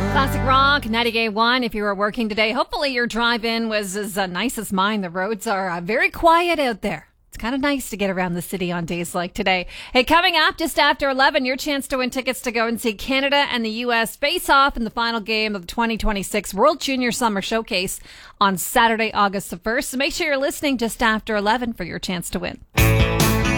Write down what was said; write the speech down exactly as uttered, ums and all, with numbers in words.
Classic Rock, ninety-eight point one. If you were working today, hopefully your drive-in was as uh, nice as mine. The roads are uh, very quiet out there. It's kind of nice to get around the city on days like today. Hey, coming up just after eleven, your chance to win tickets to go and see Canada and the U S face off in the final game of the twenty twenty-six World Junior Summer Showcase on Saturday, August the first. So make sure you're listening just after eleven for your chance to win.